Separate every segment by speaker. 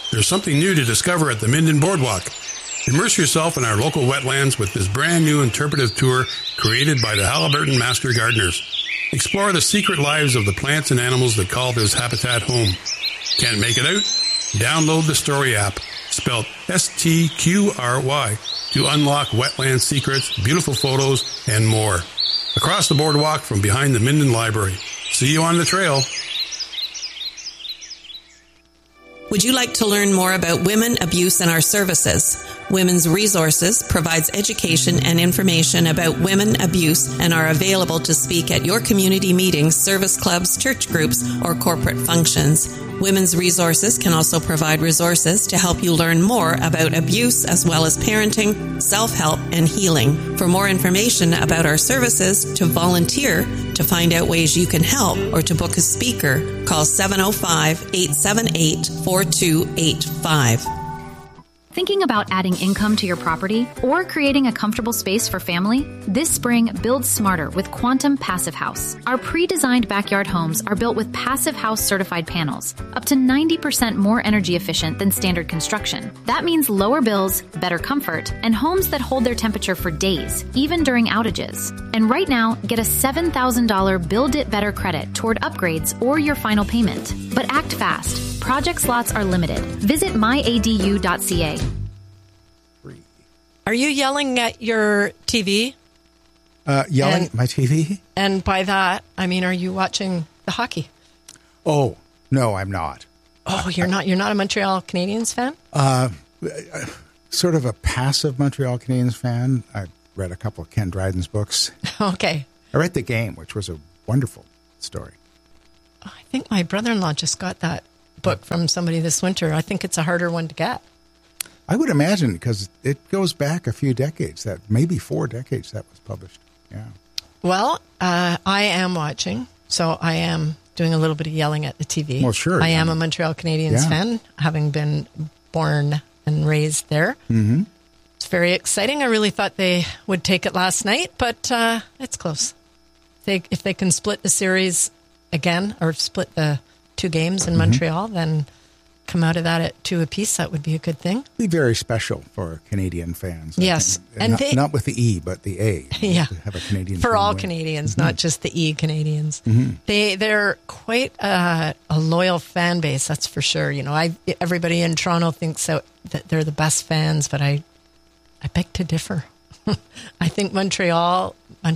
Speaker 1: There's something new to discover at the Minden Boardwalk. Immerse yourself in our local wetlands with this brand new interpretive tour created by the Halliburton Master Gardeners. Explore the secret lives of the plants and animals that call this habitat home. Can't make it out? Download the Story app, spelled STQRY, to unlock wetland secrets, beautiful photos, and more. Across the boardwalk from behind the Minden Library. See you on the trail.
Speaker 2: Would you like to learn more about women, abuse, and our services? Women's Resources provides education and information about women, abuse, and are available to speak at your community meetings, service clubs, church groups, or corporate functions. Women's Resources can also provide resources to help you learn more about abuse as well as parenting, self-help, and healing. For more information about our services, to volunteer, to find out ways you can help, or to book a speaker, call 705-878-4285.
Speaker 3: Thinking about adding income to your property or creating a comfortable space for family? This spring, build smarter with Quantum Passive House. Our pre-designed backyard homes are built with Passive House certified panels, up to 90% more energy efficient than standard construction. That means lower bills, better comfort, and homes that hold their temperature for days, even during outages. And right now, get a $7,000 Build It Better credit toward upgrades or your final payment. But act fast. Project slots are limited. Visit myadu.ca.
Speaker 4: Are you yelling at your TV?
Speaker 5: Yelling at my TV?
Speaker 4: And by that, I mean, are you watching the hockey?
Speaker 5: Oh, no, I'm not.
Speaker 4: Oh, you're not? You're not a Montreal Canadiens fan?
Speaker 5: Sort of a passive Montreal Canadiens fan. I read a couple of Ken Dryden's books.
Speaker 4: Okay.
Speaker 5: I read The Game, which was a wonderful story.
Speaker 4: I think my brother-in-law just got that book from somebody this winter. I think it's a harder one to get.
Speaker 5: I would imagine, because it goes back a few decades, that maybe 4 decades that was published. Yeah.
Speaker 4: Well, I am watching, so I am doing a little bit of yelling at the TV.
Speaker 5: Well, sure.
Speaker 4: I am a Montreal Canadiens fan, having been born and raised there.
Speaker 5: Mm-hmm.
Speaker 4: It's very exciting. I really thought they would take it last night, but it's close. If they can split the series again, or split the 2 games in Montreal, then come out of that at 2 apiece, that would be a good thing.
Speaker 5: Be very special for Canadian fans.
Speaker 4: Yes.
Speaker 5: And not with the E, but the A.
Speaker 4: Yeah.
Speaker 5: To have a Canadian
Speaker 4: for all
Speaker 5: win.
Speaker 4: Canadians, not just the E Canadians.
Speaker 5: Mm-hmm.
Speaker 4: They're quite a loyal fan base, that's for sure. You know, everybody in Toronto thinks that they're the best fans, but I beg to differ. I think Montreal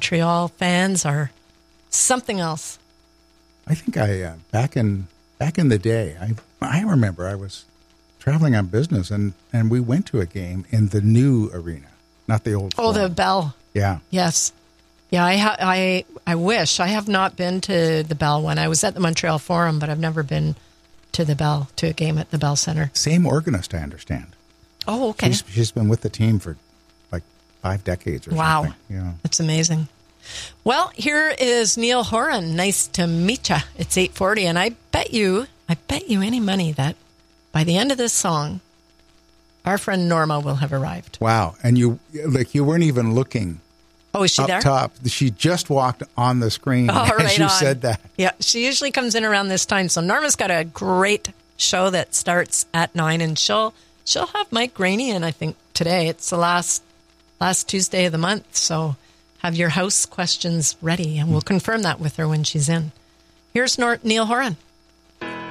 Speaker 4: fans are something else.
Speaker 5: I think back in the day, I remember I was traveling on business and we went to a game in the new arena, not the old.
Speaker 4: Oh, the Bell.
Speaker 5: Yeah.
Speaker 4: Yes. Yeah, I wish. I have not been to the Bell one. I was at the Montreal Forum, but I've never been to the Bell, to a game at the Bell Center.
Speaker 5: Same organist, I understand.
Speaker 4: Oh, okay.
Speaker 5: She's been with the team for like 5 decades or something.
Speaker 4: Wow.
Speaker 5: Yeah.
Speaker 4: That's amazing. Well, here is Neil Horan. Nice to meet you. It's 8:40, and I bet you any money that by the end of this song, our friend Norma will have arrived.
Speaker 5: Wow. And you weren't even looking.
Speaker 4: Oh, is she
Speaker 5: up
Speaker 4: there?
Speaker 5: Top. She just walked on the screen as you said that.
Speaker 4: Yeah, she usually comes in around this time. So Norma's got a great show that starts at 9, and she'll have Mike Rainey in, I think, today. It's the last Tuesday of the month, so have your house questions ready, and we'll confirm that with her when she's in. Here's Neil Horan.